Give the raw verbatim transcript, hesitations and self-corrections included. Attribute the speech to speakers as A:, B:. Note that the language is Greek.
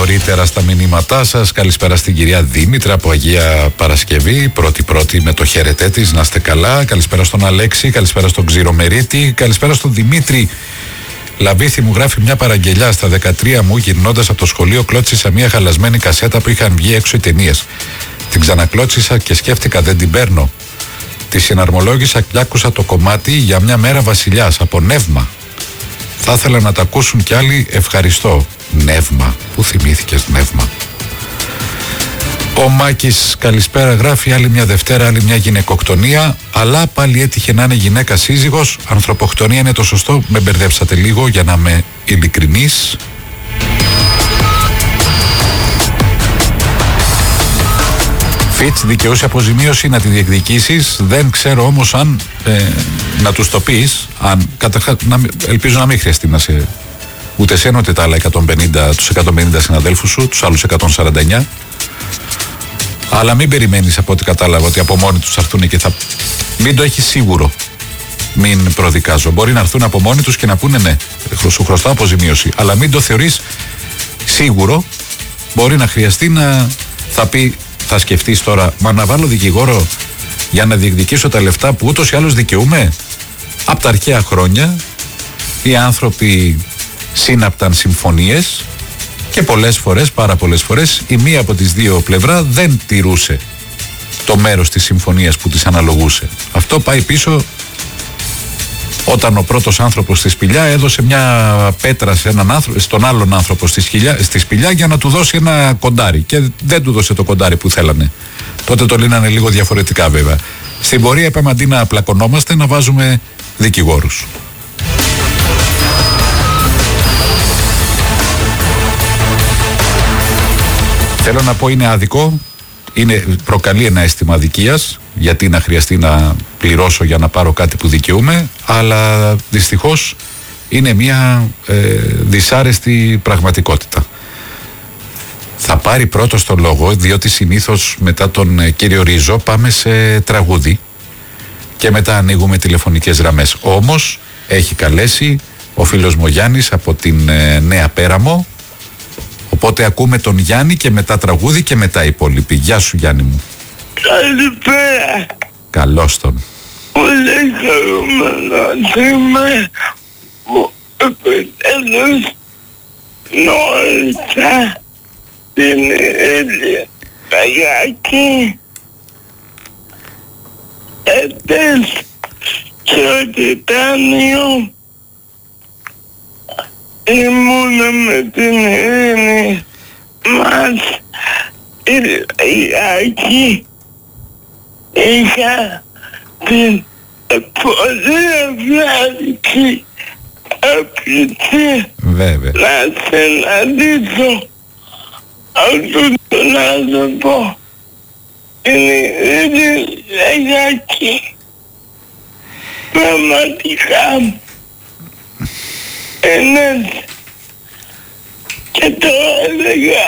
A: νωρίτερα στα μηνύματά σας. Καλησπέρα στην κυρία Δήμητρα από Αγία Παρασκευή. Πρώτη-πρώτη με το χαιρετέ της, να είστε καλά. Καλησπέρα στον Αλέξη, καλησπέρα στον Ξηρομερίτη, καλησπέρα στον Δημήτρη. Λαβήθη μου γράφει μια παραγγελιά. Στα δεκατρία μου, γυρνώντας από το σχολείο, κλώτσισα μια χαλασμένη κασέτα που είχαν βγει έξω οι ταινίες. Την ξανακλώτσισα και σκέφτηκα δεν την παίρνω. Τη συναρμολόγησα και άκουσα το κομμάτι για μια μέρα βασιλιάς από Νεύμα. Θα ήθελα να τα ακούσουν κι άλλοι. Ευχαριστώ. Νεύμα. Πού θυμήθηκες Νεύμα? Ο Μάκης καλησπέρα γράφει. Άλλη μια Δευτέρα, άλλη μια γυναικοκτονία. Αλλά πάλι έτυχε να είναι γυναίκα σύζυγος. Ανθρωποκτονία είναι το σωστό. Με μπερδέψατε λίγο για να είμαι ειλικρινής. Φιτς, δικαιούσε αποζημίωση να τη διεκδικήσεις. Δεν ξέρω όμως αν ε, να τους το πεις. Αν, καταρχάς, να, ελπίζω να μην χρειαστεί να σε ούτε εσένα ούτε τα άλλα εκατόν πενήντα, τους εκατόν πενήντα συναδέλφους σου, τους άλλους εκατόν σαράντα εννιά. Αλλά μην περιμένεις, από ό,τι κατάλαβα, ότι από μόνοι τους θα έρθουν και θα... Μην το έχεις σίγουρο. Μην προδικάζω. Μπορεί να έρθουν από μόνοι τους και να πούνε ναι, σου χρωστάω αποζημίωση. Αλλά μην το θεωρείς σίγουρο. Μπορεί να χρειαστεί να θα πει... Θα σκεφτείς τώρα, μα να βάλω δικηγόρο για να διεκδικήσω τα λεφτά που ούτως ή άλλως δικαιούμαι? Από τα αρχαία χρόνια οι άνθρωποι σύναπταν συμφωνίες και πολλές φορές, πάρα πολλές φορές, η μία από τις δύο πλευρά δεν τηρούσε το μέρος της συμφωνίας που της αναλογούσε. Αυτό πάει πίσω όταν ο πρώτος άνθρωπος στη σπηλιά έδωσε μια πέτρα σε έναν άνθρωπο, στον άλλον άνθρωπο στη, σκυλιά, στη σπηλιά για να του δώσει ένα κοντάρι και δεν του δώσε το κοντάρι που θέλανε. Τότε το λύνανε λίγο διαφορετικά βέβαια. Στην πορεία είπαμε αντί να πλακωνόμαστε να βάζουμε δικηγόρους. Θέλω να πω είναι άδικο, είναι, προκαλεί ένα αίσθημα αδικίας, γιατί να χρειαστεί να πληρώσω για να πάρω κάτι που δικαιούμαι, αλλά δυστυχώς είναι μια ε, δυσάρεστη πραγματικότητα. Θα πάρει πρώτος το λόγο, διότι συνήθως μετά τον ε, κύριο Ρίζο πάμε σε τραγούδι και μετά ανοίγουμε τηλεφωνικές γραμμές. Όμως έχει καλέσει ο φίλος μου Γιάννης από την ε, Νέα Πέραμο, οπότε ακούμε τον Γιάννη και μετά τραγούδι και μετά οι υπόλοιποι. Γεια σου Γιάννη μου.
B: Καλησπέρα.
A: Καλώς τον.
B: Πολύ χαρούμενος είμαι που επιτέλους γνώρισα την ίδια Παγάκη έτες στο Τιτάνιο. Ήμουνα με την ειρήνη μας η Παγάκη. Είχα την πολύ ευγενική απαιτή να συναντήσω αυτόν τον άνθρωπο. Είναι η Παγάκη. Πραγματικά είναι και το έλεγα